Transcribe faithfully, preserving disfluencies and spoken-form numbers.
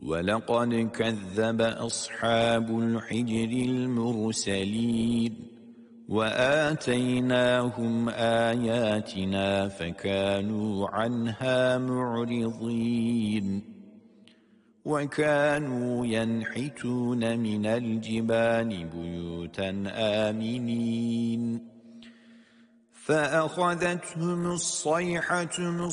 وَلَقَدْ كَذَّبَ أَصْحَابُ الْحِجْرِ الْمُرْسَلِينَ وَآتَيْنَاهُمْ آيَاتِنَا فَكَانُوا عَنْهَا مُعْرِضِينَ وَكَانُوا يَنْحِتُونَ مِنَ الْجِبَالِ بُيُوتًا آمِنِينَ فَأَخَذَتْهُمُ الصَّيْحَةُ